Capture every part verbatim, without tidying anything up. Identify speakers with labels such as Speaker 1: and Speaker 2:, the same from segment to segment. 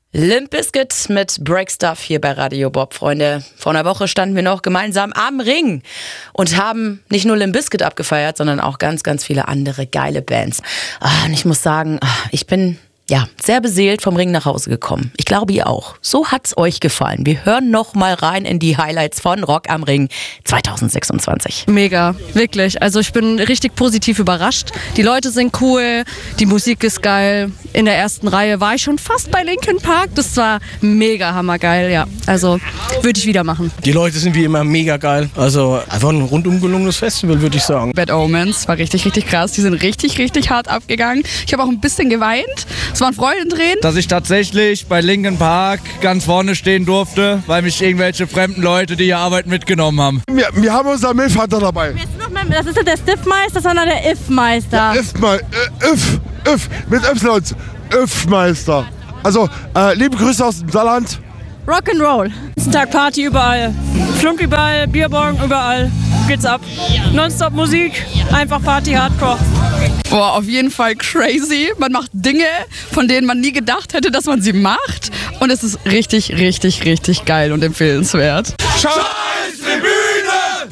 Speaker 1: Limp Bizkit mit Break Stuff hier bei Radio Bob, Freunde. Vor einer Woche standen wir noch gemeinsam am Ring und haben nicht nur Limp Bizkit abgefeiert, sondern auch ganz, ganz viele andere geile Bands. Ah, und ich muss sagen, ich bin ja sehr beseelt vom Ring nach Hause gekommen. Ich glaube, ihr auch. So hat's euch gefallen. Wir hören noch mal rein in die Highlights von Rock am Ring zwanzig sechsundzwanzig.
Speaker 2: Mega, wirklich. Also ich bin richtig positiv überrascht. Die Leute sind cool, die Musik ist geil. In der ersten Reihe war ich schon fast bei Linkin Park. Das war mega hammergeil, ja. Also würde ich wieder machen.
Speaker 3: Die Leute sind wie immer mega geil. Also einfach ein rundum gelungenes Festival, würde ich sagen.
Speaker 4: Bad Omens war richtig, richtig krass. Die sind richtig, richtig hart abgegangen. Ich habe auch ein bisschen geweint. Es waren Freudentränen.
Speaker 5: Dass ich tatsächlich bei Linkin Park ganz vorne stehen durfte, weil mich irgendwelche fremden Leute, die hier arbeiten, mitgenommen haben.
Speaker 6: Wir, wir haben unseren Milchvater dabei.
Speaker 2: Das ist nicht der Stiffmeister, sondern der If-Meister.
Speaker 6: If, äh, if, if, mit Y. If-Meister. Also, äh, liebe Grüße aus dem Saarland.
Speaker 2: Rock'n'Roll.
Speaker 7: Tag Party überall. Flunkyball, Bierborgen, überall geht's ab. Nonstop Musik, einfach Party, Hardcore.
Speaker 4: Boah, auf jeden Fall crazy. Man macht Dinge, von denen man nie gedacht hätte, dass man sie macht. Und es ist richtig, richtig, richtig geil und empfehlenswert.
Speaker 8: Scheiß Tribüne!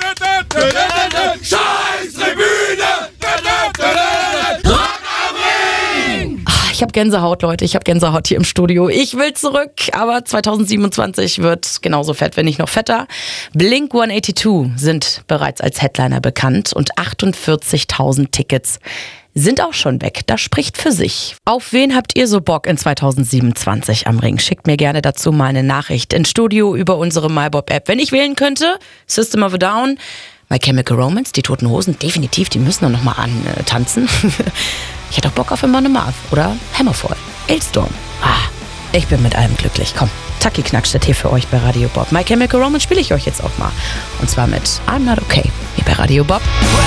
Speaker 8: Scheiß Tribüne! Rock am Ring!
Speaker 1: Ich habe Gänsehaut, Leute. Ich habe Gänsehaut hier im Studio. Ich will zurück, aber zwanzig siebenundzwanzig wird genauso fett, wenn nicht noch fetter. Blink hundertzweiundachtzig sind bereits als Headliner bekannt und achtundvierzigtausend Tickets sind auch schon weg. Das spricht für sich. Auf wen habt ihr so Bock in zwanzig siebenundzwanzig am Ring? Schickt mir gerne dazu mal eine Nachricht ins Studio über unsere MyBob-App. Wenn ich wählen könnte, System of a Down, My Chemical Romance, die Toten Hosen, definitiv, die müssen doch noch mal antanzen. Ich hätte auch Bock auf Amon Amarth oder Hammerfall, Hailstorm. Ah, ich bin mit allem glücklich. Komm, Taki Knackstedt hier für euch bei Radio Bob. My Chemical Romance spiele ich euch jetzt auch mal. Und zwar mit I'm Not Okay hier bei Radio Bob.